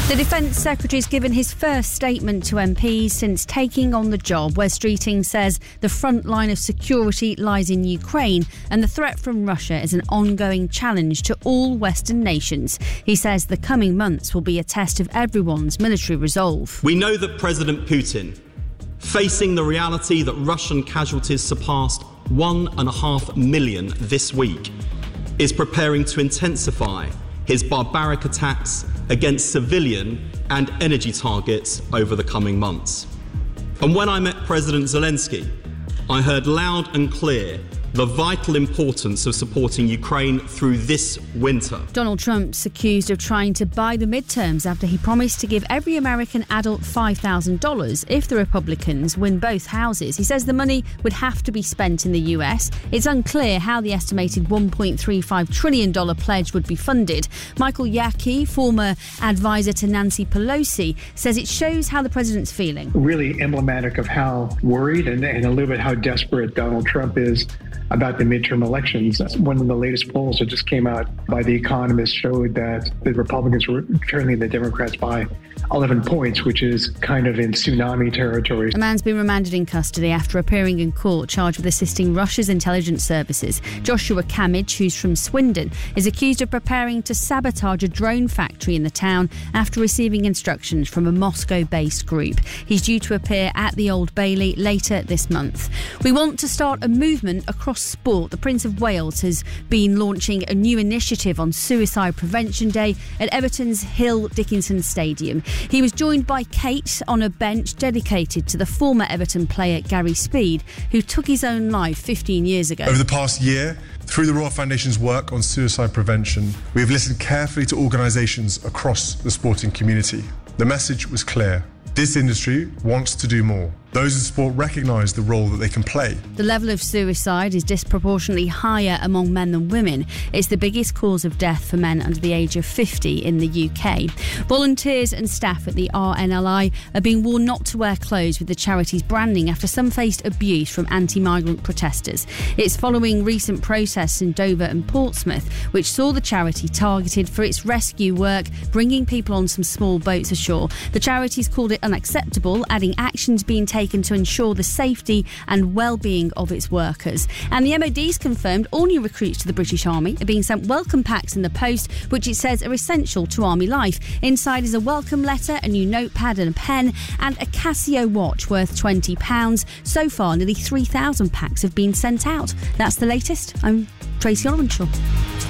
The Defence Secretary has given his first statement to MPs since taking on the job. Wes Streeting says the front line of security lies in Ukraine and the threat from Russia is an ongoing challenge to all Western nations. He says the coming months will be a test of everyone's military resolve. We know that President Putin, facing the reality that Russian casualties surpassed 1.5 million this week, is preparing to intensify his barbaric attacks against civilian and energy targets over the coming months. And when I met President Zelensky, I heard loud and clear the vital importance of supporting Ukraine through this winter. Donald Trump's accused of trying to buy the midterms after he promised to give every American adult $5,000 if the Republicans win both houses. He says the money would have to be spent in the US. It's unclear how the estimated $1.35 trillion pledge would be funded. Michael Yaki, former advisor to Nancy Pelosi, says it shows how the president's feeling. Really emblematic of how worried and a little bit how desperate Donald Trump is about the midterm elections. One of the latest polls that just came out by The Economist showed that the Republicans were turning the Democrats by 11 points, which is kind of in tsunami territory. A man's been remanded in custody after appearing in court charged with assisting Russia's intelligence services. Joshua Kamich, who's from Swindon, is accused of preparing to sabotage a drone factory in the town after receiving instructions from a Moscow-based group. He's due to appear at the Old Bailey later this month. We want to start a movement across sport. The Prince of Wales has been launching a new initiative on Suicide Prevention Day at Everton's Hill Dickinson Stadium. He was joined by Kate on a bench dedicated to the former Everton player Gary Speed, who took his own life 15 years ago. Over the past year, through the Royal Foundation's work on suicide prevention, we have listened carefully to organisations across the sporting community. The message was clear. This industry wants to do more. Those in sport recognise the role that they can play. The level of suicide is disproportionately higher among men than women. It's the biggest cause of death for men under the age of 50 in the UK. Volunteers and staff at the RNLI are being warned not to wear clothes with the charity's branding after some faced abuse from anti-migrant protesters. It's following recent protests in Dover and Portsmouth, which saw the charity targeted for its rescue work, bringing people on some small boats ashore. The charity's called it unacceptable, adding actions being taken to ensure the safety and well-being of its workers. And the MOD's confirmed all new recruits to the British Army are being sent welcome packs in the post, which it says are essential to Army life. Inside is a welcome letter, a new notepad and a pen, and a Casio watch worth £20. So far, nearly 3,000 packs have been sent out. That's the latest. I'm Tracy Orenshaw.